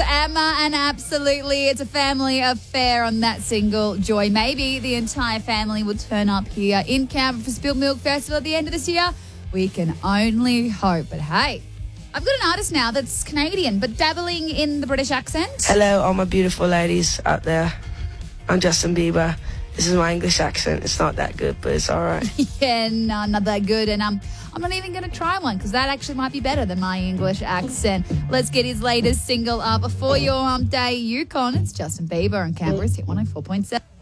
Emma, and absolutely it's a family affair on that single, Joy. Maybe the entire family will turn up here in Canberra for Spilt Milk Festival at the end of this year. We can only hope. But hey, I've got an artist now that's Canadian but dabbling in the British accent. Hello, all my beautiful ladies out there. I'm Justin Bieber. This is my English accent. It's not that good, but it's all right. Yeah, no, not that good. And I'm not even going to try one because that actually might be better than my English accent. Let's get his latest single up for your day, Yukon. It's Justin Bieber on Canberra's Hit 104.7.